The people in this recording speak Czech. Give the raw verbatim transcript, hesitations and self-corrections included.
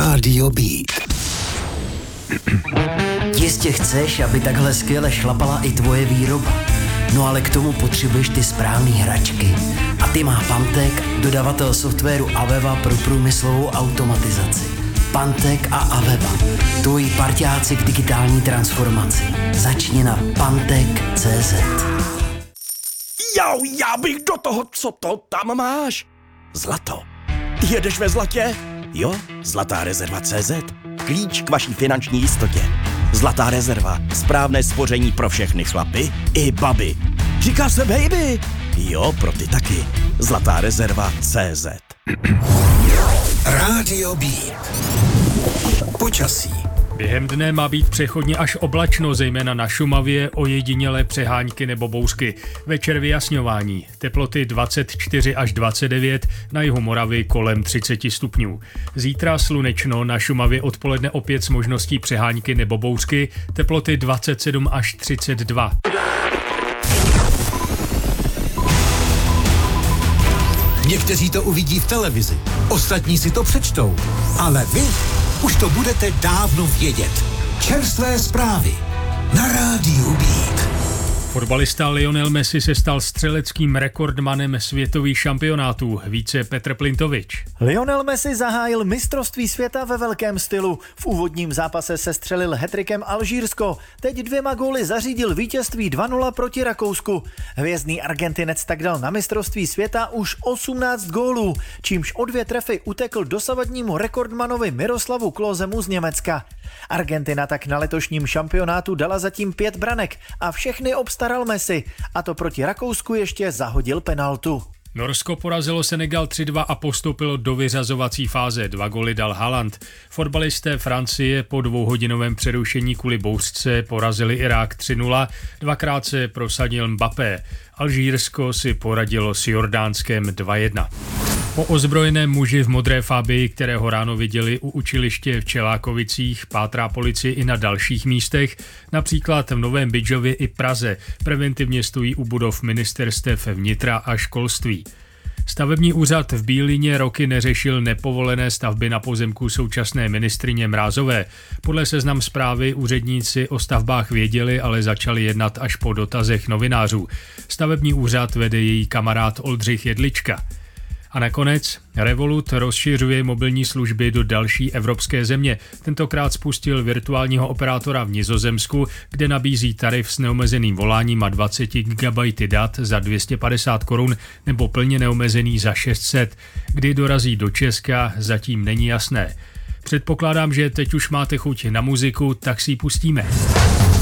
Rádio Beat. Jistě chceš, aby takhle skvěle šlapala i tvoje výroba. No ale k tomu potřebuješ ty správný hračky. A ty má Pantek, dodavatel softwaru Aveva pro průmyslovou automatizaci. Pantek a Aveva, tvoji parťáci k digitální transformaci. Začni na pantek tečka cé zet. Jau, já bych do toho, co to tam máš? Zlato. Jedeš ve zlatě? Jo, Zlatá rezerva tečka cé zet. Klíč k vaší finanční jistotě. Zlatá rezerva, správné spoření pro všechny chlapy i baby. Říká se baby. Jo, pro ty taky. Zlatá rezerva tečka cé zet. Rádio Beat. Počasí. Během dne má být přechodně až oblačno, zejména na Šumavě, ojedinělé přehánky nebo bouřky. Večer vyjasňování. Teploty dvacet čtyři až dvacet devět, na jihu Moravy kolem třicet stupňů. Zítra slunečno, na Šumavě odpoledne opět s možností přehánky nebo bouřky. Teploty dvacet sedm až třicet dva. Někteří to uvidí v televizi, ostatní si to přečtou, ale vy už to budete dávno vědět. Čerstvé zprávy na Rádiu Beat. Fotbalista Lionel Messi se stal střeleckým rekordmanem světových šampionátů, více Petr Plintovič. Lionel Messi zahájil mistrovství světa ve velkém stylu. V úvodním zápase se střelil hat-trickem Alžírsko. Teď dvěma góly zařídil vítězství dva nula proti Rakousku. Hvězdný Argentinec tak dal na mistrovství světa už osmnáct gólů, čímž o dvě trefy utekl dosavadnímu rekordmanovi Miroslavu Klosemu z Německa. Argentina tak na letošním šampionátu dala zatím pět branek a všechny obstaral Messi, a to proti Rakousku ještě zahodil penaltu. Norsko porazilo Senegal tři dva a postoupilo do vyřazovací fáze. Dva goly dal Haaland. Fotbalisté Francie po dvouhodinovém přerušení kvůli bouřce porazili Irák tři nula, dvakrát se prosadil Mbappé. Alžírsko si poradilo s Jordánskem dva jedna. Po ozbrojeném muži v modré Fabii, kterého ráno viděli u učiliště v Čelákovicích, pátrá policie i na dalších místech, například v Novém Bydžově i Praze. Preventivně stojí u budov ministerstev vnitra a školství. Stavební úřad v Bílině roky neřešil nepovolené stavby na pozemku současné ministryně Mrázové. Podle Seznam Zprávy úředníci o stavbách věděli, ale začali jednat až po dotazech novinářů. Stavební úřad vede její kamarád Oldřich Jedlička. A nakonec Revolut rozšiřuje mobilní služby do další evropské země. Tentokrát spustil virtuálního operátora v Nizozemsku, kde nabízí tarif s neomezeným voláním a dvacet gigabajtů dat za dvě stě padesát korun nebo plně neomezený za šest set. Kdy dorazí do Česka, zatím není jasné. Předpokládám, že teď už máte chuť na muziku, tak si ji pustíme.